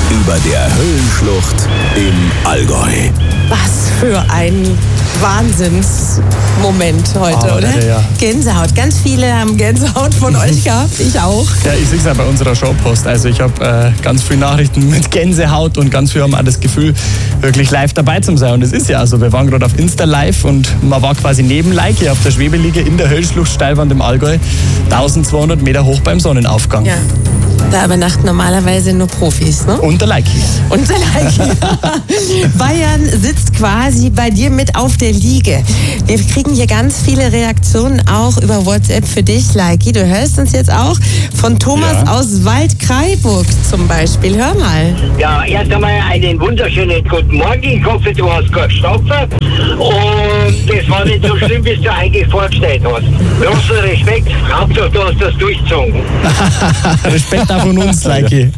über der Höhenschlucht im Allgäu. Was für ein Wahnsinnsmoment heute, oder? Ja. Gänsehaut. Ganz viele haben Gänsehaut von euch gehabt. Ich auch. Ja, ich sehe es ja bei unserer Showpost. Also ich habe ganz viele Nachrichten mit Gänsehaut und ganz viele haben auch das Gefühl, wirklich live dabei zu sein. Und es ist ja also, wir waren gerade auf Insta live und man war quasi neben Leike auf der Schwebeliege in der Höhenschlucht Steilwand im Allgäu, 1200 Meter hoch beim Sonnenaufgang. Ja. Da übernachten normalerweise nur Profis, ne? Und der Leiki. Und der Leiki. Bayern sitzt quasi bei dir mit auf der Liege. Wir kriegen hier ganz viele Reaktionen auch über WhatsApp für dich, Leiki. Du hörst uns jetzt auch von Thomas aus Waldkraiburg zum Beispiel. Hör mal. Ja, erst einmal einen wunderschönen guten Morgen. Ich hoffe, du hast keinen Stopfer. Und das war nicht so schlimm, wie du eigentlich vorgestellt hast. Großen Respekt. Hauptsache, du hast das durchgezogen. Respekt auch von uns, Leiki.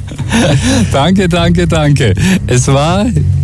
Danke. Es war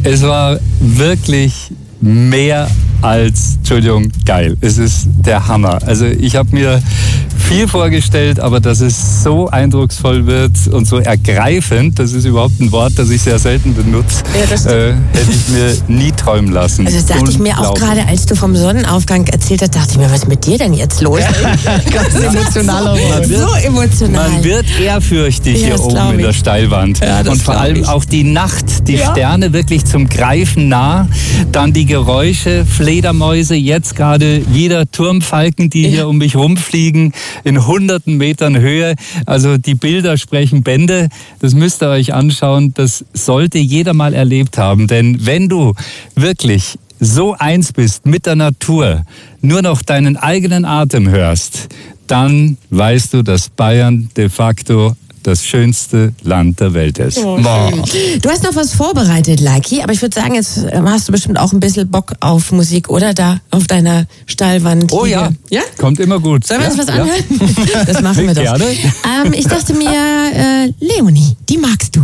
wirklich mehr als, geil. Es ist der Hammer. Also ich habe mir viel vorgestellt, aber dass es so eindrucksvoll wird und so ergreifend, das ist überhaupt ein Wort, das ich sehr selten benutze, hätte ich mir nie träumen lassen. Also das dachte ich mir auch gerade, als du vom Sonnenaufgang erzählt hast, dachte ich mir, was ist mit dir denn jetzt los? Ganz emotional. So emotional. Man wird ehrfürchtig hier oben in der Steilwand. Ja, und vor allem auch die Nacht, die Sterne wirklich zum Greifen nah. Dann die Geräusche, Fledermäuse, jetzt gerade wieder Turmfalken, die hier um mich rumfliegen, in hunderten Metern Höhe. Also die Bilder sprechen Bände. Das müsst ihr euch anschauen. Das sollte jeder mal erlebt haben. Denn wenn du wirklich so eins bist mit der Natur, nur noch deinen eigenen Atem hörst, dann weißt du, dass Bayern de facto das schönste Land der Welt ist. Oh, du hast noch was vorbereitet, Leiki, aber ich würde sagen, jetzt hast du bestimmt auch ein bisschen Bock auf Musik, oder? Da auf deiner Steilwand. Oh ja. Kommt immer gut. Sollen wir uns was anhören? Das machen wir doch. Gerne. Ich dachte mir, Leonie, die magst du.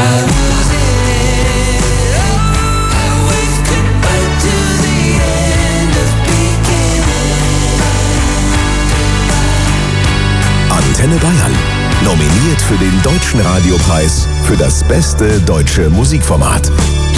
Antenne Bayern. Nominiert für den Deutschen Radiopreis für das beste deutsche Musikformat.